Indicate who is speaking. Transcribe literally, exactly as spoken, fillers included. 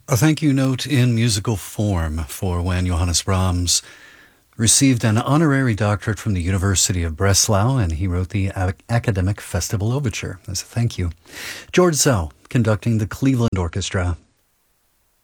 Speaker 1: A thank you note in musical form for when Johannes Brahms received an honorary doctorate from the University of Breslau, and he wrote the A- Academic Festival Overture as a thank you. George Zell conducting the Cleveland Orchestra.